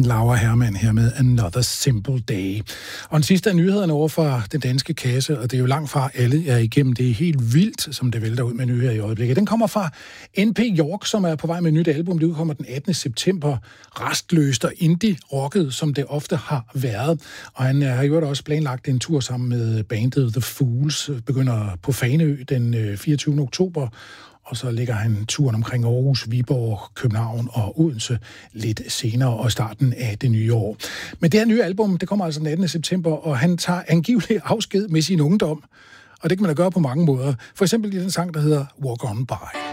Laura Hermann her med Another Simple Day. Og den sidste af nyhederne over fra den danske kasse, og det er jo langt fra alle er igennem. Det er helt vildt, som det vælter ud med nyheder i øjeblikket. Den kommer fra N.P. York, som er på vej med et nyt album. Det udkommer den 18. september. Rastløst og indie-rocket, som det ofte har været. Og han har jo også planlagt en tur sammen med bandet The Fools. Begynder på Faneø den 24. oktober. Og så ligger han turen omkring Aarhus, Viborg, København og Odense lidt senere og starten af det nye år. Men det her nye album, det kommer altså den 18. september, og han tager angiveligt afsked med sin ungdom. Og det kan man da gøre på mange måder. For eksempel i den sang, der hedder Walk On By.